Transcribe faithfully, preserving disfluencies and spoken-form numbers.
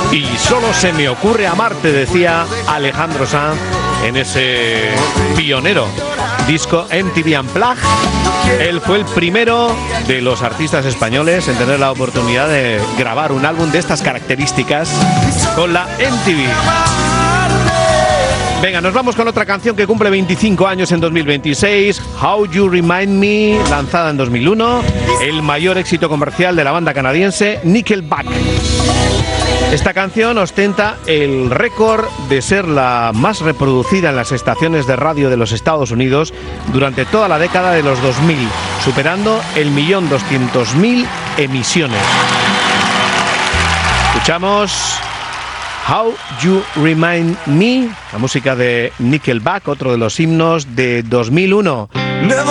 Y solo se me ocurre amarte, decía Alejandro Sanz en ese pionero disco M T V Unplugged. Él fue el primero de los artistas españoles en tener la oportunidad de grabar un álbum de estas características con la M T V. Venga, nos vamos con otra canción que cumple veinticinco años en dos mil veintiséis, How You Remind Me, lanzada en dos mil uno, el mayor éxito comercial de la banda canadiense Nickelback. Esta canción ostenta el récord de ser la más reproducida en las estaciones de radio de los Estados Unidos durante toda la década de los dos mil, superando el millón doscientos mil emisiones. Escuchamos How You Remind Me, la música de Nickelback, otro de los himnos de dos mil uno.